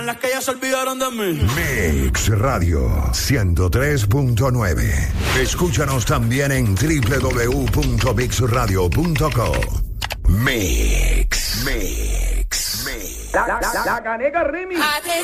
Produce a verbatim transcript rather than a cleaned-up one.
Las que ya se olvidaron de mí. Mix Radio ciento tres punto nueve. Escúchanos también en doble u doble u doble u punto mix radio punto com. Mix. Mix. Mix. La, la, la, la Caneca Remix.